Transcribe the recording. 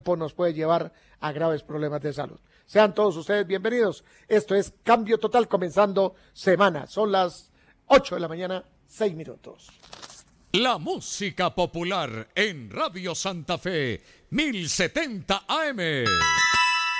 nos puede llevar a graves problemas de salud. Sean todos ustedes bienvenidos. Esto es Cambio Total, comenzando semana. Son las 8 de la mañana, 6 minutos. La música popular en Radio Santa Fe, 1070 AM.